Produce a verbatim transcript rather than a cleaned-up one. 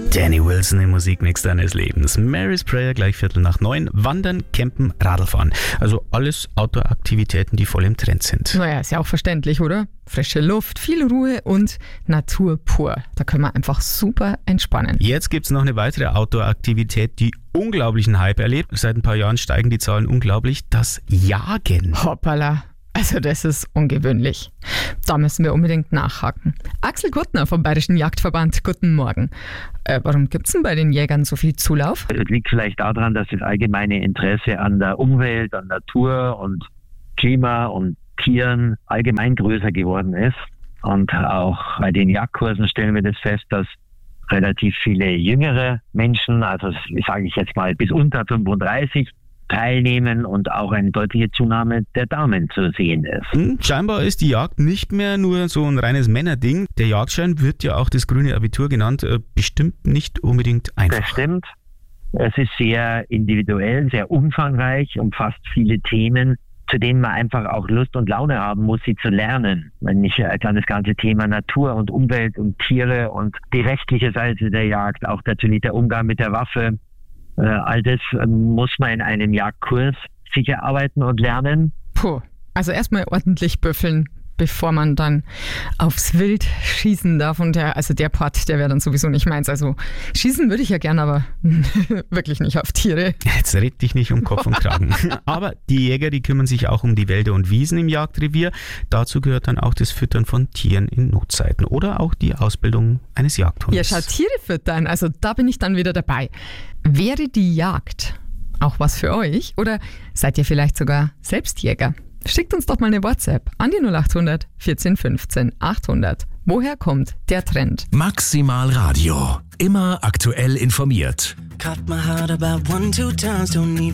Danny Wilson im Musikmix deines Lebens. Mary's Prayer gleich Viertel nach neun. Wandern, Campen, Radlfahren. Also alles Outdoor-Aktivitäten, die voll im Trend sind. Naja, ist ja auch verständlich, oder? Frische Luft, viel Ruhe und Natur pur. Da können wir einfach super entspannen. Jetzt gibt es noch eine weitere Outdoor-Aktivität, die unglaublichen Hype erlebt. Seit ein paar Jahren steigen die Zahlen unglaublich. Das Jagen. Hoppala. Also das ist ungewöhnlich. Da müssen wir unbedingt nachhaken. Axel Kuttner vom Bayerischen Jagdverband, guten Morgen. Äh, warum gibt es denn bei den Jägern so viel Zulauf? Es liegt vielleicht daran, dass das allgemeine Interesse an der Umwelt, an Natur und Klima und Tieren allgemein größer geworden ist. Und auch bei den Jagdkursen stellen wir das fest, dass relativ viele jüngere Menschen, also sage ich jetzt mal bis unter fünfunddreißig, teilnehmen und auch eine deutliche Zunahme der Damen zu sehen ist. Hm, scheinbar ist die Jagd nicht mehr nur so ein reines Männerding. Der Jagdschein wird ja auch das grüne Abitur genannt, äh, bestimmt nicht unbedingt einfach. Das stimmt. Es ist sehr individuell, sehr umfangreich, umfasst viele Themen, zu denen man einfach auch Lust und Laune haben muss, sie zu lernen. Wenn ich an das ganze Thema Natur und Umwelt und Tiere und die rechtliche Seite der Jagd, auch natürlich der Umgang mit der Waffe, äh, all das äh, muss man in einem Jagdkurs sicher arbeiten und lernen. Puh, also erstmal ordentlich büffeln, bevor man dann aufs Wild schießen darf. Und der, also der Part, der wäre dann sowieso nicht meins. Also schießen würde ich ja gern, aber wirklich nicht auf Tiere. Jetzt red dich nicht um Kopf und Kragen. Aber die Jäger, die kümmern sich auch um die Wälder und Wiesen im Jagdrevier. Dazu gehört dann auch das Füttern von Tieren in Notzeiten oder auch die Ausbildung eines Jagdhundes. Ja, schaut, Tiere füttern, also da bin ich dann wieder dabei. Wäre die Jagd auch was für euch oder seid ihr vielleicht sogar selbst Jäger? Schickt uns doch mal eine WhatsApp an die null acht hundert vierzehn fünfzehn achthundert. Woher kommt der Trend? Maximal Radio. Immer aktuell informiert. Cut my heart about one, two times, don't need